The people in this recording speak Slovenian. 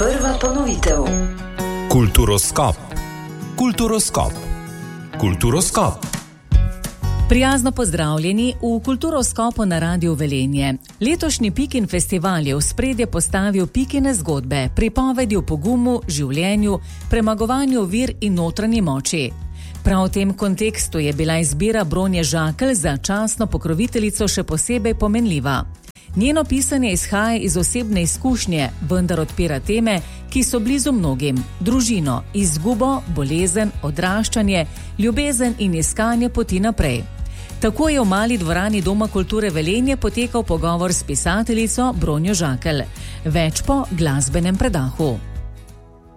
Prva ponovitev. Kulturoskop. Kulturoskop. Kulturoskop. Prijazno pozdravljeni v Kulturoskopu na Radiu Velenje. Letošnji Pikin festival je v spredje postavil Pikine zgodbe, pripovedi o pogumu, življenju, premagovanju ovir in notranji moči. Prav v tem kontekstu je bila izbira Bronje Žakelj za častno pokroviteljico še posebej pomenljiva. Njeno pisanje izhaja iz osebne izkušnje, vendar odpira teme, ki so blizu mnogim: družino, izgubo, bolezen, odraščanje, ljubezen in iskanje poti naprej. Tako je v mali dvorani Doma kulture Velenje potekal pogovor s pisateljico Bronjo Žakelj. Več po glasbenem predahu.